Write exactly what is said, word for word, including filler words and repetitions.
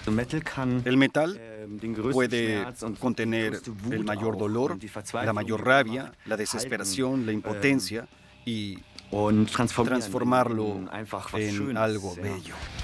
El metal puede contener el mayor dolor, la mayor rabia, la desesperación, la impotencia y transformarlo en algo bello.